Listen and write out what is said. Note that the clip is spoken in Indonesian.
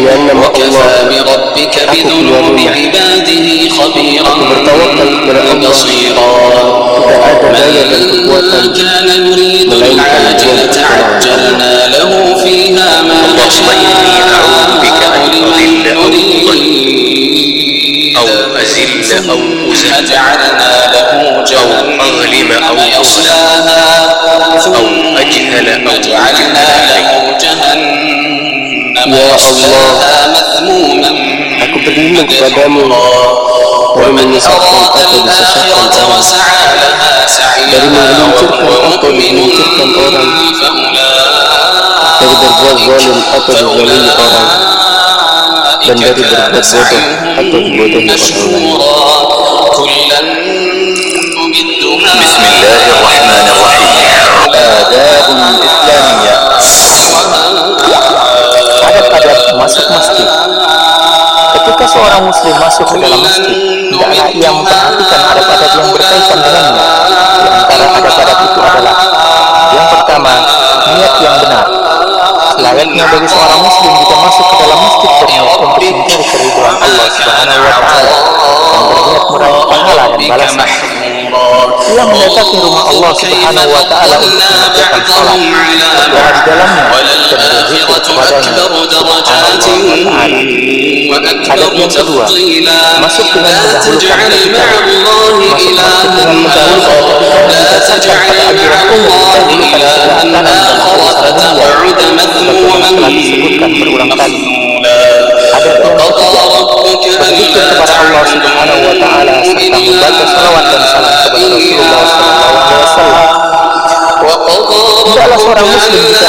nama Allah, aku bertawakal kepada Allah. Tidak ada daya dan kekuatan melainkan Dia pertolongan أو أزل أو أزل أو أظلم أو أظلم أو أجهل أو أجهل Ya Allah, aku berlindung kepadamu dari menyesatkan atau disesatkan orang, dari mengelincirkan atau dimelincirkan orang, dari berbuat zalim atau dizalimi orang, dan dari berbuat bodoh atau dibodohi orang lain. Bismillahirrahmanirrahim. Adabul Islamiyah. Adab-adab masuk masjid. Ketika seorang muslim masuk ke dalam masjid, hendaklah ia memperhatikan adab-adab yang berkaitan dengannya. Di antara adab-adab itu adalah: yang pertama, niat yang benar. Selayaknya bagi seorang muslim jika masuk ke dalam masjid berniat untuk mencari keridhaan Allah Subhanahu wa taala dan berniat meraih pahala dan balasan. Ia mendatangi rumah Allah Subhanahu wa taala untuk mengerjakan salat, berdoa di dalamnya dan berzikir kepadanya Subhanahu wa taala. Adab yang kedua, masuk dengan mendahulukan ketika. Masuk dengan mendahulukan ketika berdasarkan pada anjuran umum mendahulukan sebelah kanan dan urusan dunia, sebagaimana telah disebutkan berulang kali. Adab yang ketiga, berzikir kepada Allah Subhanahu wa taala serta membaca salawat dan salam kepada Rasulullah sallallahu alaihi wasallam. Hendaklah seorang muslim jika